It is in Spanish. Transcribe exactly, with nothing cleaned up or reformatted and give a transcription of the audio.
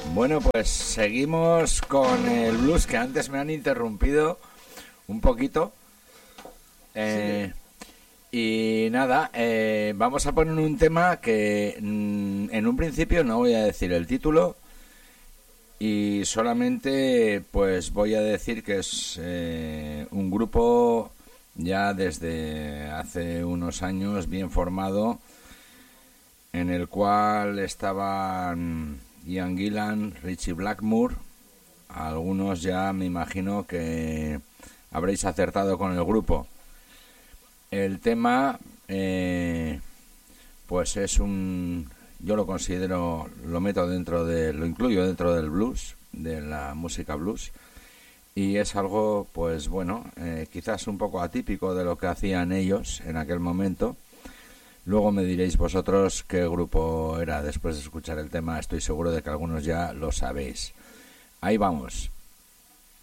Bueno, pues seguimos con el blues, que antes me han interrumpido un poquito. Eh, y nada, eh, vamos a poner un tema que mm, en un principio no voy a decir el título y solamente pues voy a decir que es eh, un grupo ya desde hace unos años bien formado, en el cual estaban Ian Gillan, Ritchie Blackmore. Algunos ya me imagino que habréis acertado con el grupo. El tema eh, pues es un, yo lo considero, lo meto dentro de, lo incluyo dentro del blues, de la música blues, y es algo pues bueno, eh, quizás un poco atípico de lo que hacían ellos en aquel momento. Luego me diréis vosotros qué grupo era después de escuchar el tema. Estoy seguro de que algunos ya lo sabéis. Ahí vamos.